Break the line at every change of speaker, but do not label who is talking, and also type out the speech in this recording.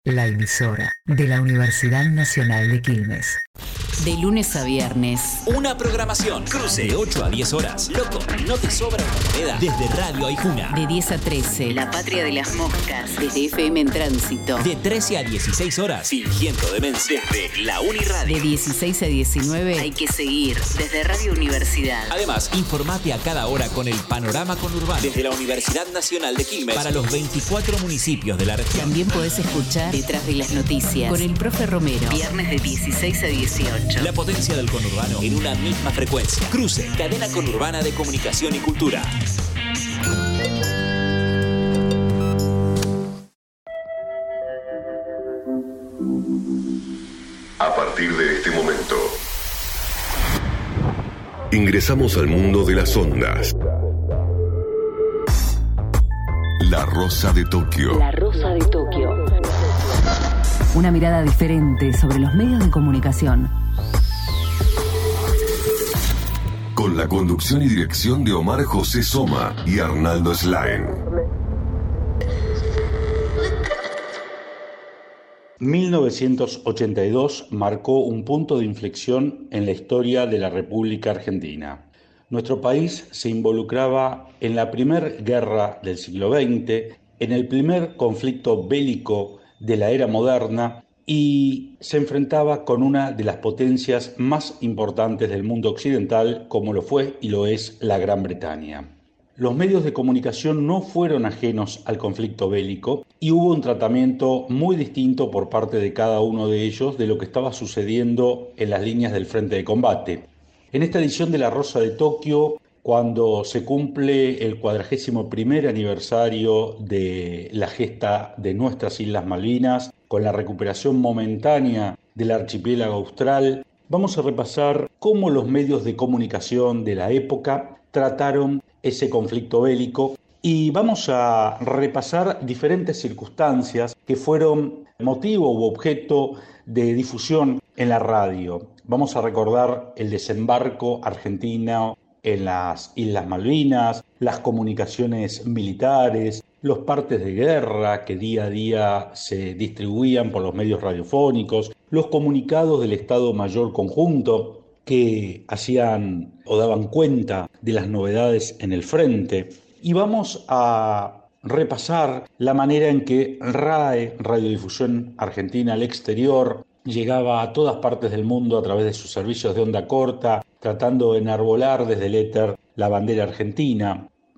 la emisora de la Universidad Nacional de Quilmes.
De lunes a viernes.
Una programación. Cruce de 8 a 10 horas. Loco, no te sobra una moneda. Desde Radio Aijuna.
De 10 a 13. La Patria de las Moscas. Desde FM en Tránsito.
De 13 a 16 horas. Fingiendo demencia. Desde la Uniradio.
De 16 a 19. Hay que seguir. Desde Radio Universidad.
Además, informate a cada hora con el panorama conurbano. Desde la Universidad Nacional de Quilmes. Para los 24 municipios de la región.
También podés escuchar Detrás de las Noticias. Con el profe Romero. Viernes de 16 a 18.
La potencia del conurbano en una misma frecuencia. Cruce, cadena conurbana de comunicación y cultura.
A partir de este momento, ingresamos al mundo de las ondas. La Rosa de Tokio.
La Rosa de Tokio. Una mirada diferente sobre los medios de comunicación.
Con la conducción y dirección de Omar José Soma y Arnaldo Slain.
1982 marcó un punto de inflexión en la historia de la República Argentina. Nuestro país se involucraba en la primera guerra del siglo XX, en el primer conflicto bélico de la era moderna y se enfrentaba con una de las potencias más importantes del mundo occidental, como lo fue y lo es la Gran Bretaña. Los medios de comunicación no fueron ajenos al conflicto bélico y hubo un tratamiento muy distinto por parte de cada uno de ellos de lo que estaba sucediendo en las líneas del frente de combate. En esta edición de La Rosa de Tokio, cuando se cumple el 41º aniversario de la gesta de nuestras Islas Malvinas, con la recuperación momentánea del archipiélago austral, vamos a repasar cómo los medios de comunicación de la época trataron ese conflicto bélico y vamos a repasar diferentes circunstancias que fueron motivo u objeto de difusión en la radio. Vamos a recordar el desembarco argentino en las Islas Malvinas, las comunicaciones militares, los partes de guerra que día a día se distribuían por los medios radiofónicos, los comunicados del Estado Mayor Conjunto que hacían o daban cuenta de las novedades en el frente. Y vamos a repasar la manera en que RAE, Radiodifusión Argentina al Exterior, llegaba a todas partes del mundo a través de sus servicios de onda corta, tratando de enarbolar desde el éter la bandera argentina.